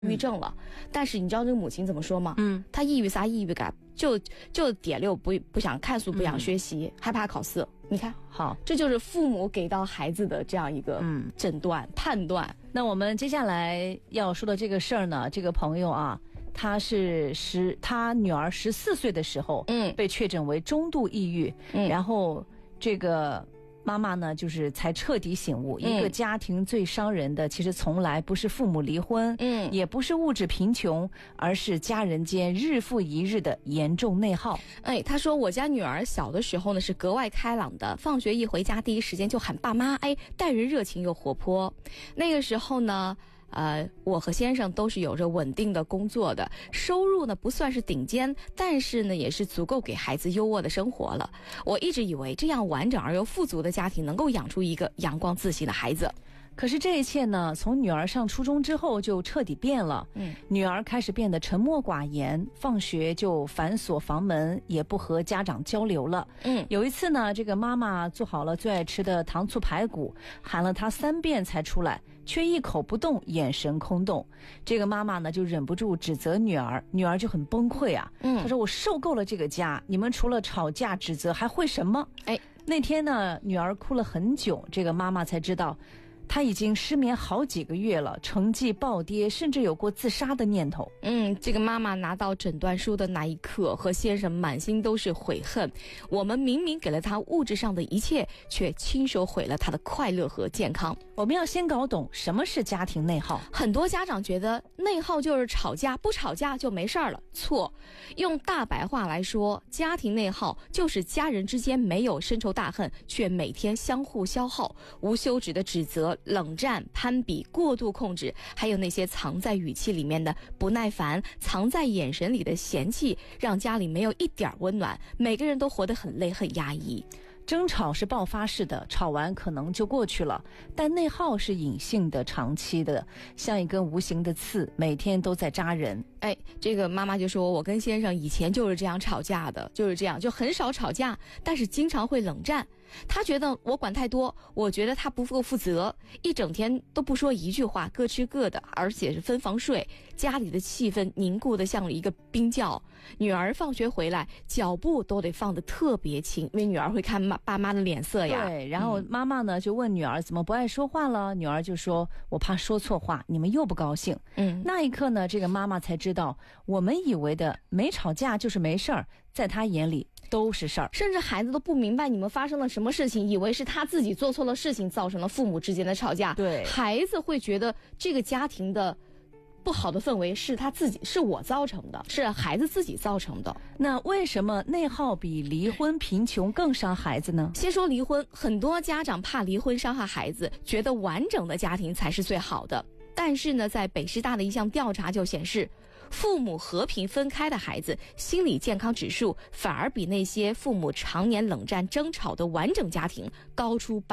抑郁症了，但是你知道这个母亲怎么说吗？她抑郁啥抑郁感，就点六不想看书，不想学习，害怕考试。你看， 好， 这就是父母给到孩子的这样一个诊断判断。 那我们接下来要说的这个事儿呢，这个朋友啊，他女儿14岁的时候，被确诊为中度抑郁，然后这个妈妈呢，就是才彻底醒悟，一个家庭最伤人的，其实从来不是父母离婚，也不是物质贫穷，而是家人间日复一日的严重内耗。 他说我家女儿小的时候呢是格外开朗的，放学一回家第一时间就喊爸妈，待人热情又活泼。那个时候呢，我和先生都是有着稳定的工作的，收入呢不算是顶尖，但是呢也是足够给孩子优渥的生活了。我一直以为这样完整而又富足的家庭能够养出一个阳光自信的孩子。 可是这一切呢，从女儿上初中之后就彻底变了。女儿开始变得沉默寡言，放学就反锁房门，也不和家长交流了。有一次呢，这个妈妈做好了最爱吃的糖醋排骨，喊了她3遍才出来，却一口不动，眼神空洞。这个妈妈呢就忍不住指责女儿，女儿就很崩溃啊。她说我受够了这个家，你们除了吵架指责还会什么？那天呢，女儿哭了很久，这个妈妈才知道他已经失眠好几个月了，成绩暴跌，甚至有过自杀的念头。 这个妈妈拿到诊断书的那一刻，和先生满心都是悔恨。我们明明给了他物质上的一切，却亲手毁了他的快乐和健康。 我们要先搞懂什么是家庭内耗。 很多家长觉得内耗就是吵架，不吵架就没事了。错，用大白话来说，家庭内耗就是家人之间没有深仇大恨，却每天相互消耗，无休止的指责、冷战、攀比、过度控制，还有那些藏在语气里面的不耐烦，藏在眼神里的嫌弃，让家里没有一点温暖，每个人都活得很累很压抑。 争吵是爆发式的，吵完可能就过去了，但内耗是隐性的、长期的，像一根无形的刺，每天都在扎人。 这个妈妈就说，我跟先生以前就是这样吵架的，就是这样，就很少吵架，但是经常会冷战。他觉得我管太多，我觉得他不够负责，一整天都不说一句话，各吃各的，而且是分房睡，家里的气氛凝固得像一个冰窖。女儿放学回来，脚步都得放得特别轻，因为女儿会看爸妈的脸色呀。 对，然后妈妈呢就问女儿怎么不爱说话了，女儿就说我怕说错话，你们又不高兴。那一刻呢，这个妈妈才知道，我们以为的没吵架就是没事儿，在她眼里都是事儿。 甚至孩子都不明白你们发生了什么事情，以为是他自己做错了事情造成了父母之间的吵架。 对， 孩子会觉得这个家庭的不好的氛围是他自己，是我造成的，是孩子自己造成的。 那为什么内耗比离婚贫穷更伤孩子呢？ 先说离婚，很多家长怕离婚伤害孩子，觉得完整的家庭才是最好的。但是呢，在北师大的一项调查就显示，父母和平分开的孩子心理健康指数反而比那些父母常年冷战争吵的完整家庭高出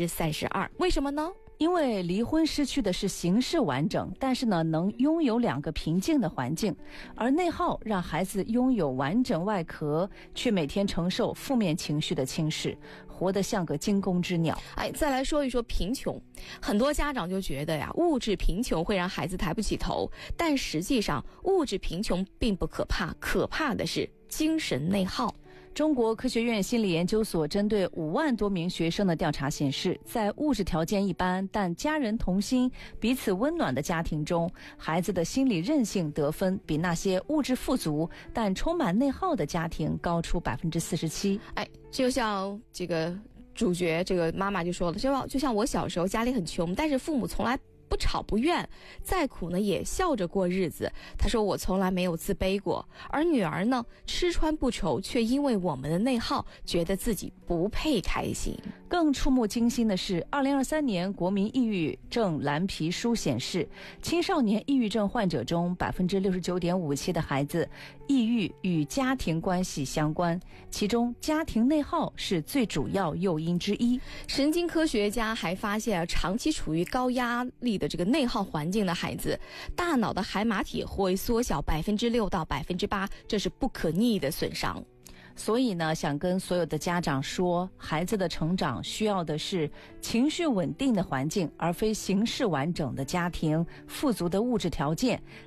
32%。为什么呢？ 因为离婚失去的是形式完整，但是呢，能拥有2个平静的环境，而内耗让孩子拥有完整外壳，却每天承受负面情绪的侵蚀，活得像个惊弓之鸟。 再来说一说贫穷，很多家长就觉得呀，物质贫穷会让孩子抬不起头，但实际上物质贫穷并不可怕，可怕的是精神内耗。 中国科学院心理研究所针对5万多名学生的调查显示，在物质条件一般但家人同心、彼此温暖的家庭中，孩子的心理韧性得分比那些物质富足但充满内耗的家庭高出47%。 就像这个主角这个妈妈就说了，就像我小时候家里很穷，但是父母从来不吵不怨，再苦呢也笑着过日子。他说我从来没有自卑过。而女儿呢，吃穿不愁，却因为我们的内耗，觉得自己不配开心。 更触目惊心的是，2023年国民抑郁症蓝皮书显示，青少年抑郁症患者中69.57%的孩子抑郁与家庭关系相关，其中家庭内耗是最主要诱因之一。 神经科学家还发现，长期处于高压力的这个内耗环境的孩子，大脑的海马体会缩小6%到8%，这是不可逆的损伤。 所以呢，想跟所有的家长说，孩子的成长需要的是情绪稳定的环境，而非形式完整的家庭、富足的物质条件。